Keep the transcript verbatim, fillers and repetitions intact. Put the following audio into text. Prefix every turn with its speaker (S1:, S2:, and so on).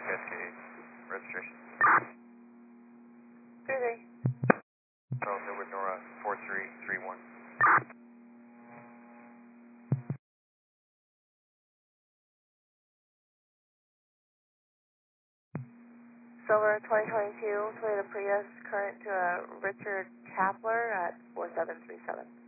S1: Cascade. Registration.
S2: three three.
S1: Charles Edward Nora four three three one.
S2: Silver twenty twenty-two Toyota Prius, current to uh, Richard Kapler at four seven three seven.